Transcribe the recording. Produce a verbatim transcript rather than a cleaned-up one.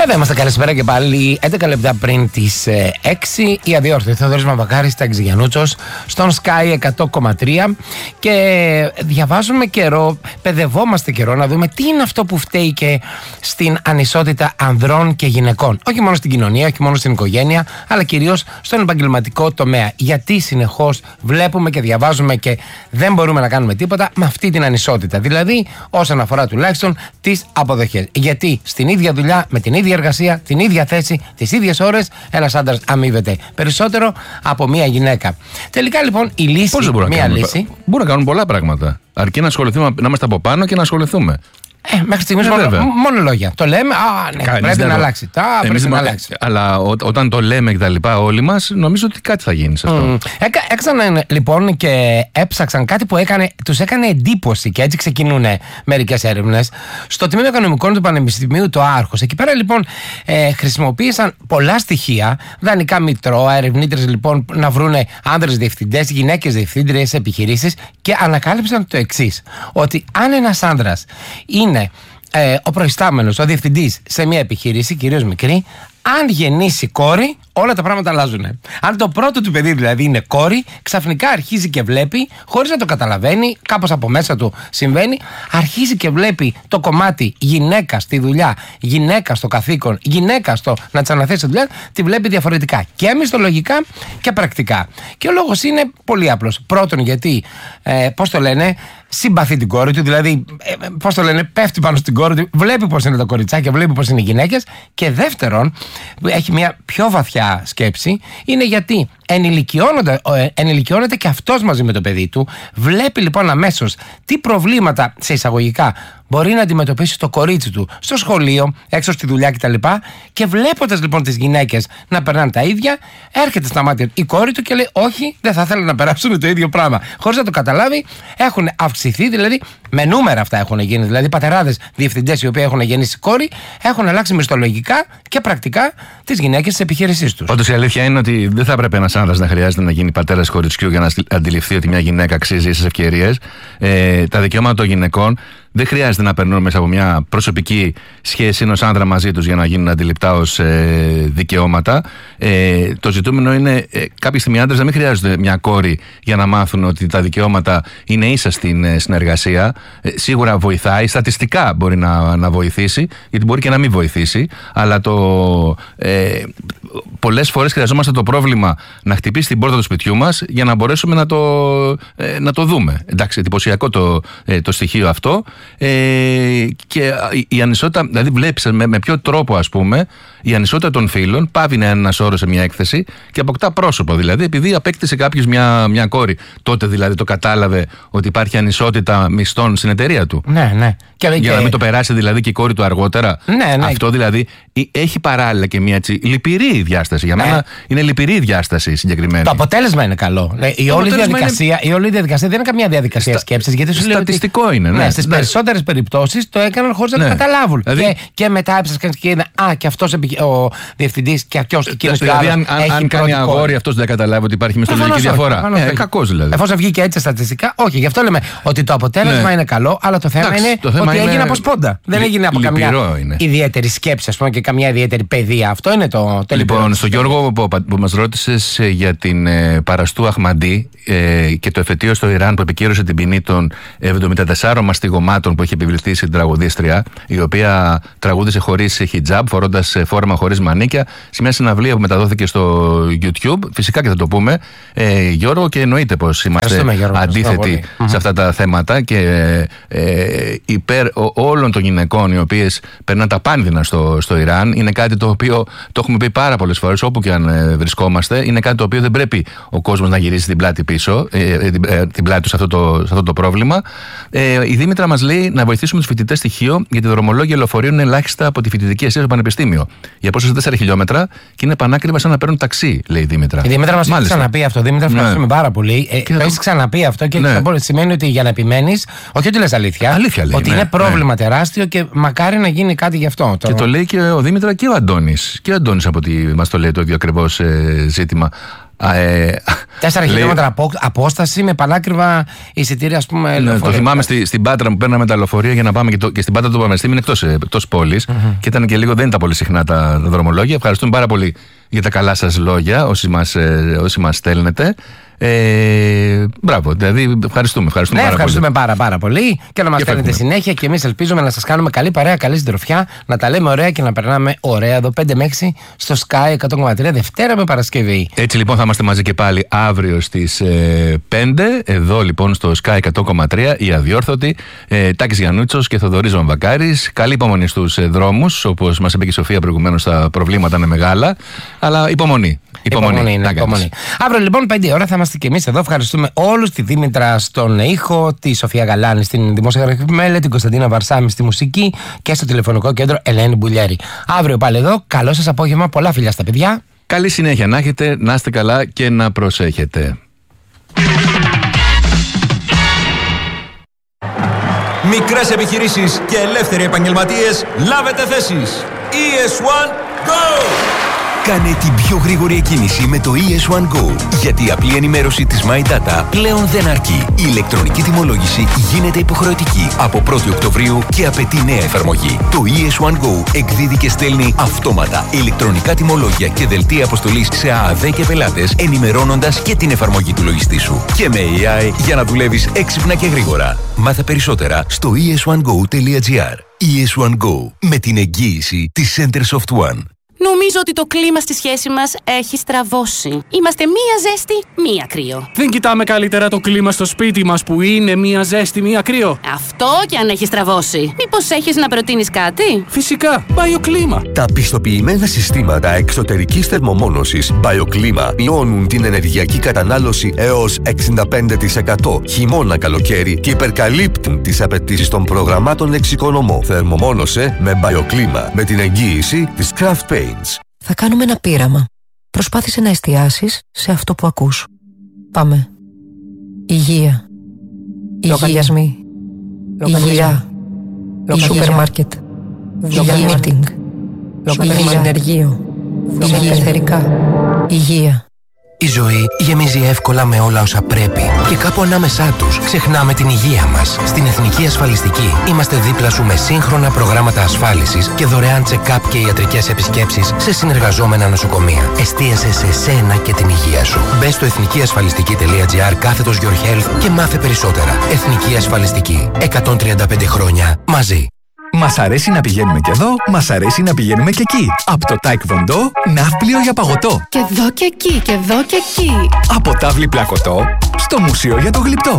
Εδώ είμαστε, καλησπέρα και πάλι. έντεκα λεπτά πριν τις έξι, η αδιόρθωτη Θεοδόρης Μαυροκάρης, Ταξιγιανούτσος, στον Sky εκατό κόμμα τρία. Και διαβάζουμε καιρό, παιδευόμαστε καιρό να δούμε τι είναι αυτό που φταίει και στην ανισότητα ανδρών και γυναικών. Όχι μόνο στην κοινωνία, όχι μόνο στην οικογένεια, αλλά κυρίως στον επαγγελματικό τομέα. Γιατί συνεχώς βλέπουμε και διαβάζουμε και δεν μπορούμε να κάνουμε τίποτα με αυτή την ανισότητα. Δηλαδή, όσον αφορά τουλάχιστον τις αποδοχές. Γιατί στην ίδια δουλειά, με την ίδια εργασία, την ίδια θέση, τις ίδιες ώρες, ένας άντρας αμείβεται περισσότερο από μία γυναίκα. Τελικά λοιπόν η λύση, μία λύση. Μπορούμε να κάνουμε πολλά πράγματα. Αρκεί να ασχοληθούμε, να είμαστε από πάνω και να ασχοληθούμε. Ε, μέχρι στιγμής μόνο, μόνο λόγια. Το λέμε, α, ναι, Κα, πρέπει να αλλάξει. Α, πρέπει να αλλάξει. Αλλά ό, όταν το λέμε και τα λοιπά όλοι μας, νομίζω ότι κάτι θα γίνει σε αυτό. Mm. Έκα, έξαναν λοιπόν και έψαξαν κάτι που έκανε, τους έκανε εντύπωση και έτσι ξεκινούν μερικές έρευνες στο Τμήμα Οικονομικών του Πανεπιστημίου το Άρχος. Εκεί πέρα λοιπόν ε, χρησιμοποίησαν πολλά στοιχεία, δανεικά μητρώα, ερευνήτρες λοιπόν να βρούνε άνδρες διευθυντές, γυναίκες διευθύντριες σε επιχειρήσεις και ανακάλυψαν το εξής. Ότι αν ένας άνδρας είναι είναι ε, ο προϊστάμενος, ο διευθυντής σε μια επιχείρηση, κυρίως μικρή, αν γεννήσει κόρη, όλα τα πράγματα αλλάζουν. Αν το πρώτο του παιδί δηλαδή είναι κόρη, ξαφνικά αρχίζει και βλέπει, χωρίς να το καταλαβαίνει, κάπως από μέσα του συμβαίνει, αρχίζει και βλέπει το κομμάτι γυναίκα στη δουλειά, γυναίκα στο καθήκον, γυναίκα στο να της αναθέσει τη δουλειά, τη βλέπει διαφορετικά. Και μισθολογικά και πρακτικά. Και ο λόγος είναι πολύ απλός. Πρώτον, γιατί, ε, πώς το λένε, συμπαθεί την κόρη του, δηλαδή, ε, πώς το λένε, πέφτει πάνω στην κόρη του, βλέπει πώς είναι τα κοριτσάκια, βλέπει πώς είναι οι γυναίκες. Και δεύτερον, έχει μια πιο βαθιά σκέψη, είναι γιατί ενηλικιώνεται, ενηλικιώνεται και αυτός μαζί με το παιδί του. Βλέπει λοιπόν αμέσως τι προβλήματα, σε εισαγωγικά, μπορεί να αντιμετωπίσει το κορίτσι του στο σχολείο, έξω στη δουλειά κτλ. Και βλέποντας λοιπόν τις γυναίκες να περνάνε τα ίδια, έρχεται στα μάτια η κόρη του και λέει: όχι, δεν θα ήθελα να περάσουν το ίδιο πράγμα. Χωρίς να το καταλάβει, έχουν αυξηθεί, δηλαδή με νούμερα αυτά έχουν γίνει. Δηλαδή, πατεράδες διευθυντές οι οποίοι έχουν γεννήσει κόρη έχουν αλλάξει μισθολογικά και πρακτικά τις γυναίκες της επιχείρησής τους. Όντως η αλήθεια είναι ότι δεν θα έπρεπε ένας άνδρας να χρειάζεται να γίνει πατέρας κοριτσιού για να αντιληφθεί ότι μια γυναίκα αξίζει ίσες ευκαιρίες. Ε, τα δικαιώματα των γυναικών δεν χρειάζεται να περνούν μέσα από μια προσωπική σχέση ενός άνδρα μαζί τους για να γίνουν αντιληπτά ως ε, δικαιώματα. Ε, το ζητούμενο είναι ε, κάποια στιγμή άντρες να μην χρειάζονται μια κόρη για να μάθουν ότι τα δικαιώματα είναι ίσα στην ε, συνεργασία. Ε, σίγουρα βοηθάει, στατιστικά μπορεί να, να βοηθήσει, γιατί μπορεί και να μην βοηθήσει, αλλά το, ε, πολλές φορές χρειαζόμαστε το πρόβλημα να χτυπήσει την πόρτα του σπιτιού μας για να μπορέσουμε να το, ε, να το δούμε. Εντάξει, εντυπωσιακό το, ε, το στοιχείο αυτό. Ε, και η ανισότητα, δηλαδή βλέπεις με, με ποιο τρόπο, ας πούμε, η ανισότητα των φύλων πάβει να είναι ένας όρος σε μια έκθεση και αποκτά πρόσωπο. Δηλαδή, επειδή απέκτησε κάποιος μια, μια κόρη, τότε δηλαδή το κατάλαβε ότι υπάρχει ανισότητα μισθών στην εταιρεία του. Ναι, ναι. Και, για και... να μην το περάσει δηλαδή και η κόρη του αργότερα. Ναι, ναι. Αυτό δηλαδή έχει παράλληλα και μια έτσι λυπηρή διάσταση. Για ναι. μένα είναι λυπηρή διάσταση συγκεκριμένη. Το αποτέλεσμα είναι καλό. Η όλη, διαδικασία, είναι... η όλη διαδικασία δεν είναι καμία διαδικασία Στα... σκέψης. Γιατί σου στατιστικό ότι... είναι. Ναι, ναι, στις ναι. περισσότερες περιπτώσεις το έκαναν χωρίς ναι. να το καταλάβουν. Δηλαδή... Και, και μετά έψαξαν και είδαν, α, και αυτός ο διευθυντής και αυτός εκείνος και δηλαδή, άλλος. Αν, αν κάνει αγόρι, αυτός δεν καταλάβει ότι υπάρχει μισθολογική διαφορά. Ε, κακός δηλαδή. Εφόσον βγήκε έτσι στατιστικά, όχι. Γι' αυτό λέμε ότι το αποτέλεσμα είναι καλό, αλλά το θέμα είναι ότι έγινε από σπόντα. Δεν έγινε από καμιά ιδιαίτερη σκέψη, ας πούμε, και καμιά ιδιαίτερη παιδεία. Αυτό είναι το τελικό. Λοιπόν, στον Γιώργο που μας ρώτησες για την Παραστού Αχμαντή και το εφετείο στο Ιράν που επικύρωσε την ποινή των εβδομήντα τεσσάρων μαστιγωμάτων που είχε επιβληθεί στην τραγουδίστρια, η οποία τραγούδισε χωρίς χιτζάμπ, φορώντας φόρμα χωρίς μανίκια, σε μια συναυλία που μεταδόθηκε στο YouTube. Φυσικά και θα το πούμε, ε, Γιώργο, και εννοείται πως είμαστε αντίθετοι σε αυτά τα θέματα και ε, υπέρ όλων των γυναικών οι οποίες περνάνε τα πάνδυνα στο, στο Ιράν. Είναι κάτι το οποίο το έχουμε πει πάρα πολλές φορές, όπου και αν ε, βρισκόμαστε. Είναι κάτι το οποίο δεν πρέπει ο κόσμος να γυρίσει την πλάτη πίσω, ε, ε, την, ε, την πλάτη του σε αυτό το, σε αυτό το πρόβλημα. Ε, η Δήμητρα μας λέει να βοηθήσουμε τους φοιτητές στοιχείο, γιατί τα δρομολόγια λεωφορείων είναι ελάχιστα από τη φοιτητική εστία στο πανεπιστήμιο. Η απόσταση τέσσερα χιλιόμετρα και είναι πανάκριβα σαν να παίρνουν ταξί, λέει η Δήμητρα. Η Δήμητρα μας έχει ξαναπεί αυτό. Δήμητρα, ευχαριστούμε ναι. πάρα πολύ. Ε, το έχει ξαναπεί αυτό και ναι. σημαίνει ότι για να επιμένεις, όχι ότι λες αλήθεια, αλήθεια λέει, ότι ναι, είναι πρόβλημα ναι. τεράστιο και μακάρι να γίνει κάτι γι' αυτό. Και το λέει και ο Δήμητρα και ο Αντώνης. Και ο Αντώνης από ό,τι μας το λέει το ίδιο ακριβώς ε, ζήτημα. Ε, Τέσσερα χιλιόμετρα από, απόσταση με πανάκριβα εισιτήρια, ας πούμε. Ναι, το θυμάμαι στη, στην Πάτρα που παίρναμε τα λεωφορεία για να πάμε και, το, και στην Πάτρα το Πανεπιστήμιο είναι εκτός, εκτός πόλης mm-hmm. και ήταν και λίγο, δεν ήταν πολύ συχνά τα δρομολόγια. Ευχαριστούμε πάρα πολύ για τα καλά σας λόγια όσοι μας, ε, όσοι μας στέλνετε. Ε, μπράβο, δηλαδή ευχαριστούμε, ευχαριστούμε, ναι, πάρα, ευχαριστούμε πολύ. πάρα πάρα πολύ και να μας κάνετε συνέχεια και εμείς ελπίζουμε να σας κάνουμε καλή παρέα, καλή συντροφιά, να τα λέμε ωραία και να περνάμε ωραία εδώ πέντε με έξι στο Sky εκατό κόμμα τρία Δευτέρα με Παρασκευή. Έτσι λοιπόν θα είμαστε μαζί και πάλι αύριο στις ε, πέντε εδώ λοιπόν στο Sky εκατό κόμμα τρία οι αδιόρθωτοι ε, Τάκης Γιαννούτσος και Θοδωρής Βαμβακάρης. Καλή υπομονή στους ε, δρόμους, όπως μας είπε και η Σοφία προηγουμένως, τα προβλήματα είναι μεγάλα, αλλά υπομονή. Υπομονή, υπομονή, είναι, υπομονή. Αύριο λοιπόν πέντε ώρα θα είμαστε και εμείς εδώ. Ευχαριστούμε όλους, τη Δήμητρα στον ήχο, τη Σοφία Γαλάνη στην δημοσιογραφική μέλη, την Κωνσταντίνα Βαρσάμι στη μουσική και στο τηλεφωνικό κέντρο Ελένη Μπουλιέρη. Αύριο πάλι εδώ. Καλό σας απόγευμα. Πολλά φιλιά στα παιδιά. Καλή συνέχεια να έχετε, να είστε καλά και να προσέχετε. Μικρές επιχειρήσεις και ελεύθεροι επαγγελματίες, λάβετε θέσεις. ι ες one Go! Κάνε την πιο γρήγορη εκκίνηση με το ι ες one Go, γιατί η απλή ενημέρωση της My Data πλέον δεν αρκεί. Η ηλεκτρονική τιμολόγηση γίνεται υποχρεωτική από πρώτη Οκτωβρίου και απαιτεί νέα εφαρμογή. Το ι ες one Go εκδίδει και στέλνει αυτόματα ηλεκτρονικά τιμολόγια και δελτία αποστολής σε ΑΑΔ και πελάτες, ενημερώνοντας και την εφαρμογή του λογιστή σου. Και με έι άι για να δουλεύεις έξυπνα και γρήγορα. Μάθε περισσότερα στο ι ες one go τελεία τζι άρ. ι ες one Go, με την εγγύηση της Centersoft One. Νομίζω ότι το κλίμα στη σχέση μας έχει στραβώσει. Είμαστε μία ζέστη, μία κρύο. Δεν κοιτάμε καλύτερα το κλίμα στο σπίτι μας που είναι μία ζέστη, μία κρύο? Αυτό κι αν έχει στραβώσει. Μήπως έχεις να προτείνεις κάτι? Φυσικά, BioClima. Τα πιστοποιημένα συστήματα εξωτερικής θερμομόνωσης BioClima μειώνουν την ενεργειακή κατανάλωση έως εξήντα πέντε τοις εκατό χειμώνα-καλοκαίρι και υπερκαλύπτουν τις απαιτήσεις των προγραμμάτων εξοικονομώ. Θερμομόνωσε με BioClima με την εγγύηση της Craft Paints. Θα κάνουμε ένα πείραμα. Προσπάθησε να εστιάσεις σε αυτό που ακούς. Πάμε. Υγεία. Υγειασμοί. Υγεία. Σούπερ μάρκετ. Υγεία meeting. Υγεία ενεργείο. Υγεία εθερικά. Υγεία. Η ζωή γεμίζει εύκολα με όλα όσα πρέπει και κάπου ανάμεσά τους ξεχνάμε την υγεία μας. Στην Εθνική Ασφαλιστική είμαστε δίπλα σου με σύγχρονα προγράμματα ασφάλισης και δωρεάν check-up και ιατρικές επισκέψεις σε συνεργαζόμενα νοσοκομεία. Εστίασε σε σένα και την υγεία σου. Μπες στο εθνικιασφαλιστική τελεία τζι άρ κάθετος Your Health και μάθε περισσότερα. Εθνική Ασφαλιστική. εκατόν τριάντα πέντε χρόνια μαζί. Μας αρέσει να πηγαίνουμε και εδώ, μας αρέσει να πηγαίνουμε και εκεί. Από το Taekwondo, ναύπλιο για παγωτό. Και εδώ και εκεί, και εδώ και εκεί. Από τάβλη πλακωτό, στο μουσείο για το γλυπτό.